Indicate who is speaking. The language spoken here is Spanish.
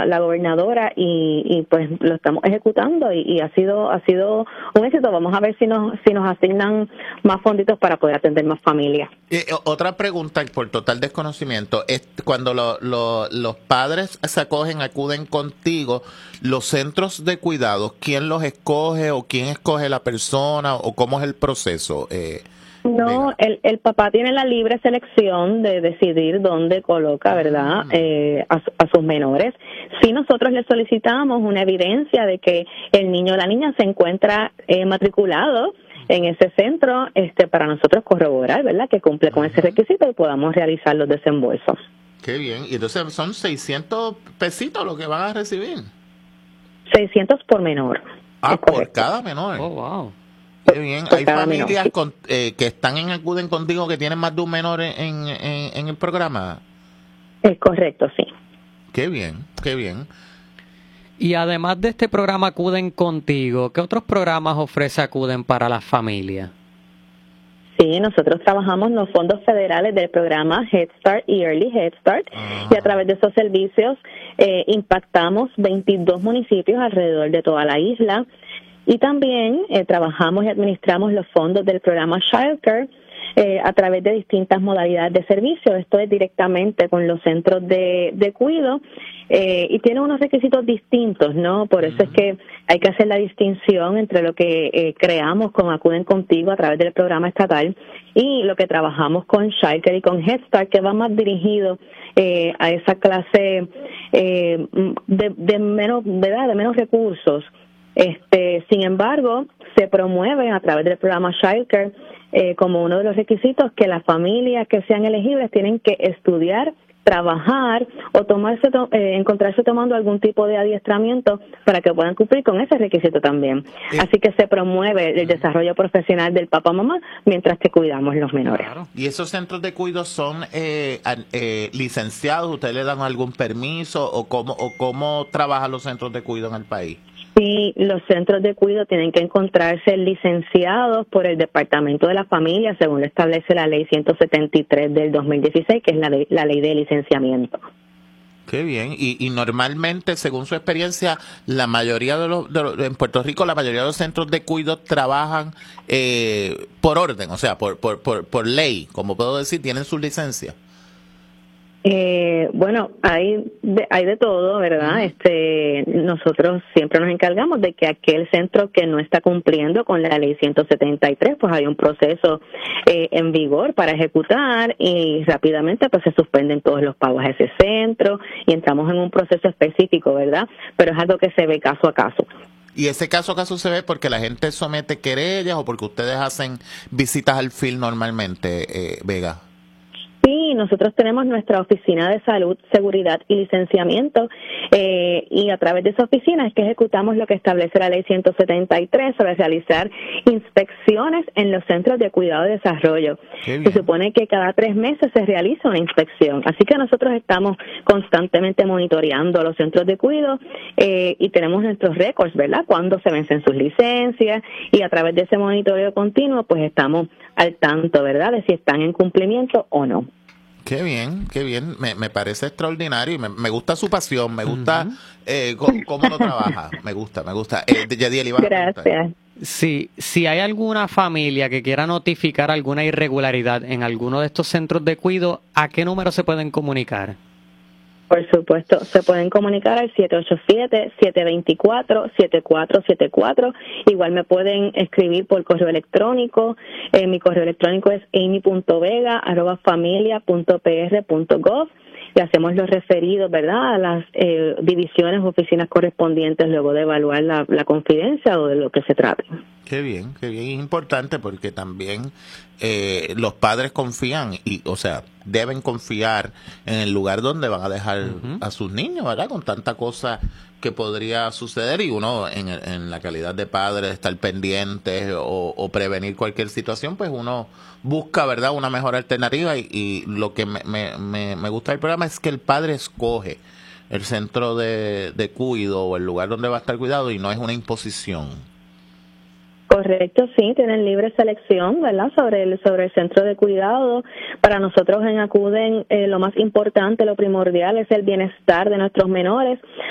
Speaker 1: la gobernadora y pues lo estamos ejecutando y ha sido un éxito. Vamos a ver si nos asignan más fonditos para poder atender más familias.
Speaker 2: Otra pregunta por total desconocimiento es cuando los padres se acogen, acuden contigo, los centros de cuidado, ¿quién los escoge o quién escoge la persona o cómo es el proceso?
Speaker 1: No, el papá tiene la libre selección de decidir dónde coloca, ¿verdad?, a sus menores. Si nosotros le solicitamos una evidencia de que el niño o la niña se encuentra matriculado en ese centro, para nosotros corroborar, ¿verdad?, que cumple con ese requisito y podamos realizar los desembolsos.
Speaker 2: Qué bien. Y entonces son 600 pesitos lo que van a recibir.
Speaker 1: 600 por menor.
Speaker 2: Por cada menor.
Speaker 3: Oh, wow.
Speaker 2: Qué bien. Hay familias que acuden contigo que tienen más de un menor en el programa.
Speaker 1: Es correcto, sí.
Speaker 2: Qué bien, qué bien.
Speaker 3: Y además de este programa Acuden Contigo, ¿qué otros programas ofrece Acuden para las familias?
Speaker 1: Sí, nosotros trabajamos los fondos federales del programa Head Start y Early Head Start y a través de esos servicios impactamos 22 municipios alrededor de toda la isla. Y también trabajamos y administramos los fondos del programa Childcare a través de distintas modalidades de servicio. Esto es directamente con los centros de cuidado y tiene unos requisitos distintos, ¿no? Por eso es que hay que hacer la distinción entre lo que creamos con Acuden Contigo a través del programa estatal y lo que trabajamos con Childcare y con Head Start, que va más dirigido a esa clase de menos recursos. Sin embargo, se promueve a través del programa Childcare como uno de los requisitos que las familias que sean elegibles tienen que estudiar, trabajar o encontrarse tomando algún tipo de adiestramiento para que puedan cumplir con ese requisito también. Así que se promueve el desarrollo profesional del papá mamá mientras que cuidamos los menores.
Speaker 2: Claro. ¿Y esos centros de cuidado son licenciados? ¿Ustedes le dan algún permiso o cómo trabajan los centros de cuidado en el país?
Speaker 1: Sí, los centros de cuidado tienen que encontrarse licenciados por el Departamento de la Familia, según lo establece la Ley 173 del 2016, que es la ley de licenciamiento.
Speaker 2: Qué bien. Y normalmente, según su experiencia, la mayoría en Puerto Rico, la mayoría de los centros de cuidado trabajan por orden, o sea, por ley, como puedo decir, tienen sus licencias.
Speaker 1: Bueno, hay de todo, ¿verdad? Nosotros siempre nos encargamos de que aquel centro que no está cumpliendo con la ley 173, pues hay un proceso en vigor para ejecutar y rápidamente pues se suspenden todos los pagos a ese centro y entramos en un proceso específico, ¿verdad? Pero es algo que se ve caso a caso.
Speaker 2: ¿Y ese caso a caso se ve porque la gente somete querellas o porque ustedes hacen visitas al FIL normalmente, Vega?
Speaker 1: Sí, nosotros tenemos nuestra oficina de salud, seguridad y licenciamiento y a través de esa oficina es que ejecutamos lo que establece la ley 173 sobre realizar inspecciones en los centros de cuidado y desarrollo. Se supone que cada 3 meses se realiza una inspección, así que nosotros estamos constantemente monitoreando los centros de cuidado y tenemos nuestros récords, ¿verdad? Cuando se vencen sus licencias y a través de ese monitoreo continuo pues estamos al tanto, ¿verdad?, de si están en cumplimiento o no.
Speaker 2: Qué bien, qué bien. Me parece extraordinario y me gusta su pasión, me gusta cómo lo trabaja. Me gusta. Yadiel, iba a preguntar.
Speaker 1: Gracias.
Speaker 3: Si hay alguna familia que quiera notificar alguna irregularidad en alguno de estos centros de cuidado, ¿a qué número se pueden comunicar?
Speaker 1: Por supuesto, se pueden comunicar al 787-724-7474. Igual me pueden escribir por correo electrónico. Mi correo electrónico es amy.vega@familia.pr.gov y hacemos los referidos, ¿verdad?, a las divisiones o oficinas correspondientes luego de evaluar la confidencia o de lo que se trate.
Speaker 2: Qué bien. Es importante porque también los padres confían deben confiar en el lugar donde van a dejar a sus niños, ¿verdad? Con tanta cosa que podría suceder y uno en la calidad de padre estar pendiente o prevenir cualquier situación, pues uno busca, ¿verdad?, una mejor alternativa y lo que me gusta del programa es que el padre escoge el centro de cuidado o el lugar donde va a estar cuidado y no es una imposición.
Speaker 1: Correcto, sí, tienen libre selección, ¿verdad?, sobre el centro de cuidado. Para nosotros en Acuden lo más importante, lo primordial es el bienestar de nuestros menores,